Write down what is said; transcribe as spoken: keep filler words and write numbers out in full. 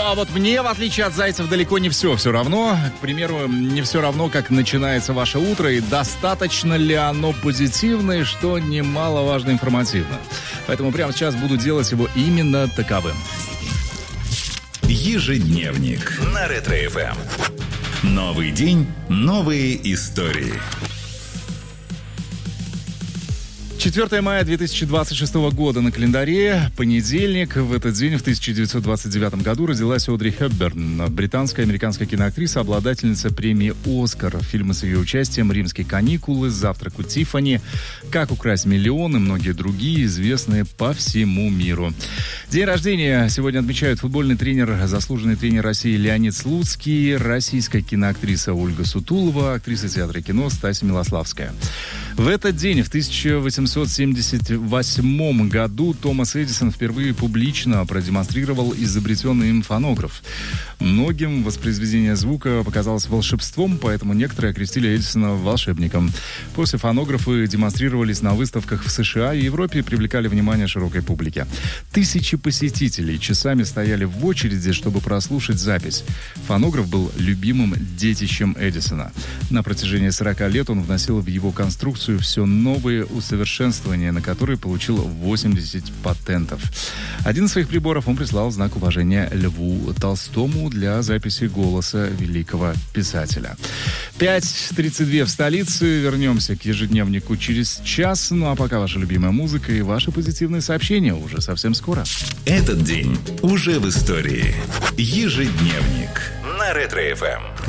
А вот мне, в отличие от зайцев, далеко не все все равно. К примеру, не все равно, как начинается ваше утро и достаточно ли оно позитивное, что немаловажно информативно. Поэтому прямо сейчас буду делать его именно таковым. Ежедневник на Ретро-эф эм. Новый день, новые истории. четвёртого мая две тысячи двадцать шестого года на календаре, понедельник. В этот день, в тысяча девятьсот двадцать девятом году, родилась Одри Хепберн, британская американская киноактриса, обладательница премии «Оскар». Фильмы с ее участием «Римские каникулы», «Завтрак у Тиффани», «Как украсть миллион» и многие другие, известные по всему миру. День рождения сегодня отмечают футбольный тренер, заслуженный тренер России Леонид Слуцкий, российская киноактриса Ольга Сутулова, актриса театра и кино Стася Милославская. В этот день, в тысяча восемьсот семьдесят восьмом году, Томас Эдисон впервые публично продемонстрировал изобретенный им фонограф. Многим воспроизведение звука показалось волшебством, поэтому некоторые окрестили Эдисона волшебником. После фонографы демонстрировались на выставках в США и Европе и привлекали внимание широкой публики. Тысячи посетителей часами стояли в очереди, чтобы прослушать запись. Фонограф был любимым детищем Эдисона. На протяжении сорока лет он вносил в его конструкцию все новые усовершенствования, на которые получил восемьдесят патентов. Один из своих приборов он прислал в знак уважения Льву Толстому для записи голоса великого писателя. пять тридцать два в столице. Вернемся к ежедневнику через час. Ну а пока ваша любимая музыка и ваши позитивные сообщения уже совсем скоро. Этот день уже в истории. Ежедневник на Ретро-эф эм.